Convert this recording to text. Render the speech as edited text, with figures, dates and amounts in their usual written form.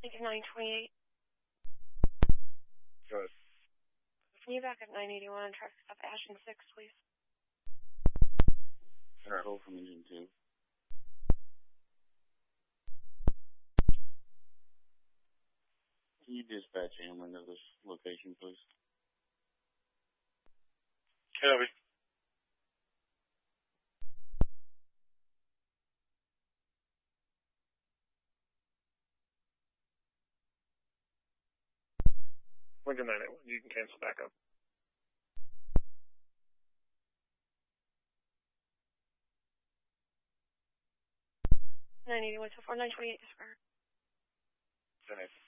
Lincoln 928. Good. Can you back up 981 on traffic stop Ashland 6, please? Alright, hold from engine 2. Can you dispatch Amlin to this location, please? Copy. Lincoln 981, you can cancel back up. Nine 981 to 4928 disregard. Thanks.